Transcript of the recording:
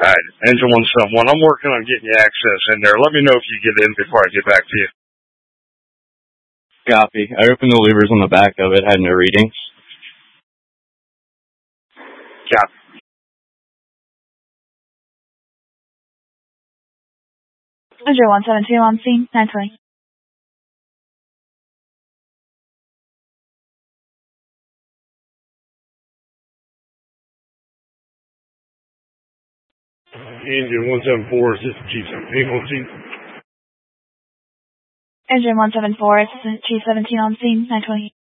Alright, Engine 171, I'm working on getting you access in there. Let me know if you get in before I get back to you. Copy. I opened the louvers on the back of it, had no readings. Copy. Azure 172 on scene, 920. Engine 174, Assistant Chief 17 on scene. Engine 174, Assistant Chief 17 on scene, 920.